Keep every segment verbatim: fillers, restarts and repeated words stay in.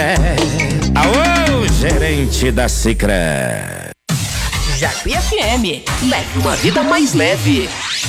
Alô, gerente da Sicredi. Japi F M, leve uma vida mais leve.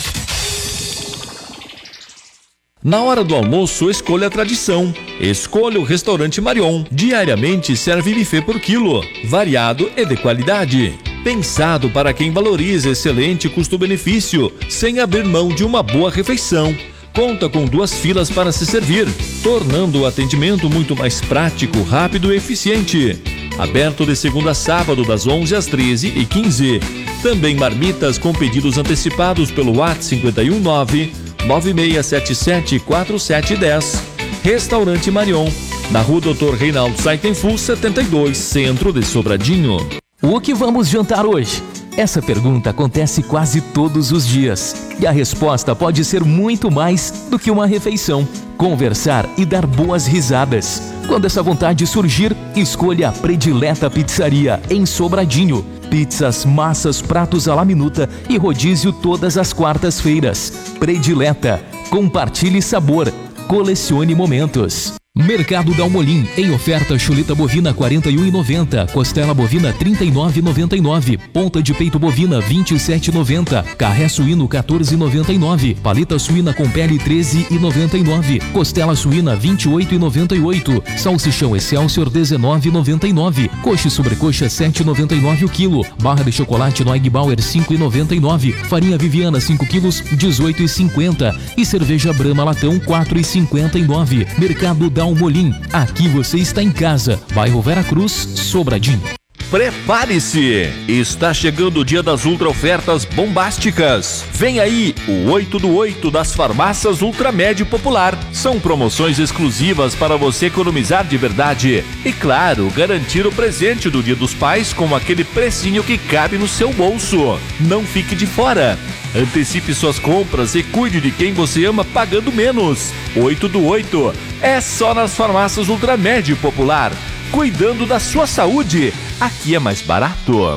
Na hora do almoço, escolha a tradição. Escolha o Restaurante Marion. Diariamente serve buffet por quilo, variado e de qualidade. Pensado para quem valoriza excelente custo-benefício, sem abrir mão de uma boa refeição. Conta com duas filas para se servir, tornando o atendimento muito mais prático, rápido e eficiente. Aberto de segunda a sábado, das onze às treze e quinze. Também marmitas com pedidos antecipados pelo WhatsApp cinco um nove, nove seis sete sete, quatro sete um zero. Restaurante Marion, na rua doutor Reinaldo Saitenfu, setenta e dois, centro de Sobradinho. O que vamos jantar hoje? Essa pergunta acontece quase todos os dias. E a resposta pode ser muito mais do que uma refeição. Conversar e dar boas risadas. Quando essa vontade surgir, escolha a Predileta Pizzaria, em Sobradinho. Pizzas, massas, pratos à la minuta e rodízio todas as quartas-feiras. Predileta. Compartilhe sabor. Colecione momentos. Mercado Dalmolin, em oferta chuleta bovina quarenta e um reais e noventa centavos, costela bovina trinta e nove reais e noventa e nove centavos, ponta de peito bovina vinte e sete reais e noventa centavos, carré suíno quatorze reais e noventa e nove centavos, paleta suína com pele treze reais e noventa e nove centavos, costela suína vinte e oito reais e noventa e oito centavos, salsichão Excelsior dezenove reais e noventa e nove centavos, coxa e sobrecoxa sete reais e noventa e nove centavos o quilo, barra de chocolate Neugbauer cinco reais e noventa e nove centavos, farinha Viviana cinco quilos dezoito reais e cinquenta centavos e cerveja Brahma Latão quatro reais e cinquenta e nove centavos. Mercado Dalmolin, aqui você está em casa. Bairro Vera Cruz, Sobradinho. Prepare-se! Está chegando o dia das ultra ofertas bombásticas. Vem aí o oito do oito das farmácias Ultramed Popular. São promoções exclusivas para você economizar de verdade. E claro, garantir o presente do Dia dos Pais com aquele precinho que cabe no seu bolso. Não fique de fora. Antecipe suas compras e cuide de quem você ama pagando menos. oito do oito é só nas farmácias Ultramed Popular. Cuidando da sua saúde, aqui é mais barato.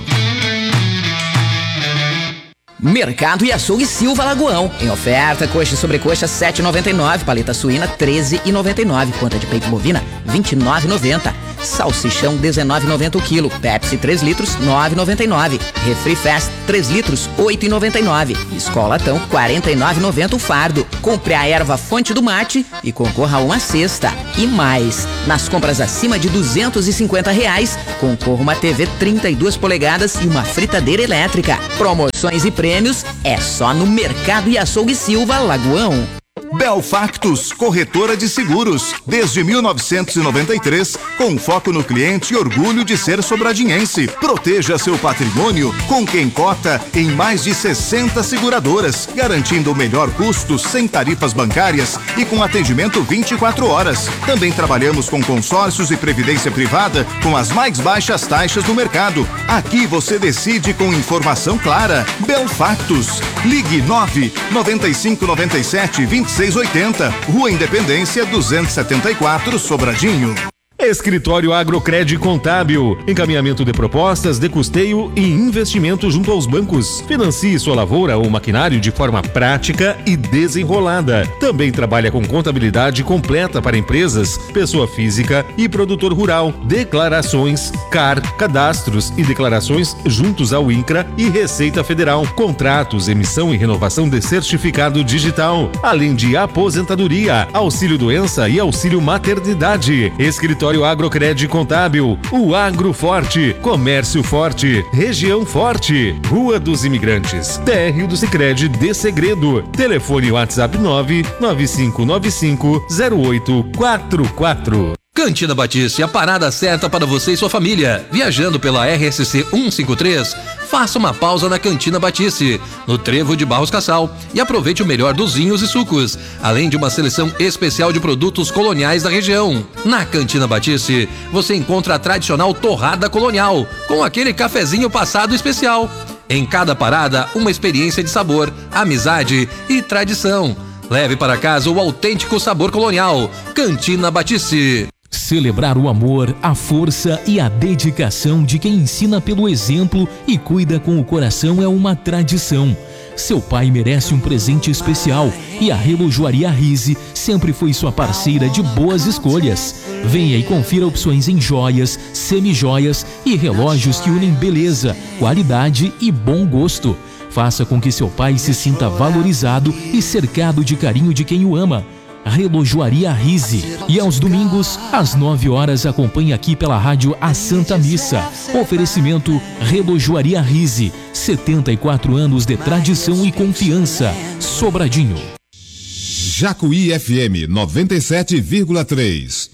Mercado e Açougue Silva Lagoão. Em oferta, coxa e sobrecoxa sete reais e noventa e nove centavos, paleta suína treze reais e noventa e nove centavos, ponta de peito bovina vinte e nove reais e noventa centavos, salsichão dezenove reais e noventa centavos o quilo, Pepsi três litros nove reais e noventa e nove centavos, Refri Fest três litros oito reais e noventa e nove centavos, Escolatão quarenta e nove reais e noventa centavos o fardo. Compre a erva Fonte do Mate e concorra a uma cesta. E mais, nas compras acima de duzentos e cinquenta reais, concorra uma T V trinta e duas polegadas e uma fritadeira elétrica. Promoções e prêmios é só no Mercado e Açougue Silva Lagoão. Belfactus, corretora de seguros, desde mil novecentos e noventa e três, com foco no cliente e orgulho de ser sobradinhense. Proteja seu patrimônio com quem cota em mais de sessenta seguradoras, garantindo o melhor custo sem tarifas bancárias e com atendimento vinte e quatro horas. Também trabalhamos com consórcios e previdência privada com as mais baixas taxas do mercado. Aqui você decide com informação clara. Belfactus, ligue nove nove cinco nove sete vinte e seis oitenta, Rua Independência duzentos e setenta e quatro, Sobradinho. Escritório Agrocred Contábil, encaminhamento de propostas de custeio e investimento junto aos bancos. Financie sua lavoura ou maquinário de forma prática e desenrolada. Também trabalha com contabilidade completa para empresas, pessoa física e produtor rural. Declarações, C A R, cadastros e declarações juntos ao INCRA e Receita Federal. Contratos, emissão e renovação de certificado digital. Além de aposentadoria, auxílio doença e auxílio maternidade. Escritório Agrocred Contábil, o Agro Forte, Comércio Forte, Região Forte, Rua dos Imigrantes, térreo do Sicredi de Segredo. Telefone WhatsApp nove nove cinco nove cinco zero oito quatro quatro. Cantina Batiste, a parada certa para você e sua família. Viajando pela R S C cento e cinquenta e três, faça uma pausa na Cantina Batiste, no Trevo de Barros Cassal, e aproveite o melhor dos vinhos e sucos, além de uma seleção especial de produtos coloniais da região. Na Cantina Batiste, você encontra a tradicional torrada colonial, com aquele cafezinho passado especial. Em cada parada, uma experiência de sabor, amizade e tradição. Leve para casa o autêntico sabor colonial. Cantina Batiste. Celebrar o amor, a força e a dedicação de quem ensina pelo exemplo e cuida com o coração é uma tradição. Seu pai merece um presente especial e a Relojoaria Rise sempre foi sua parceira de boas escolhas. Venha e confira opções em joias, semijoias e relógios que unem beleza, qualidade e bom gosto. Faça com que seu pai se sinta valorizado e cercado de carinho de quem o ama. Relojoaria Rise. E aos domingos, às nove horas, acompanhe aqui pela rádio A Santa Missa. Oferecimento Relojoaria Rise. setenta e quatro anos de tradição e confiança. Sobradinho. Jacuí F M noventa e sete vírgula três.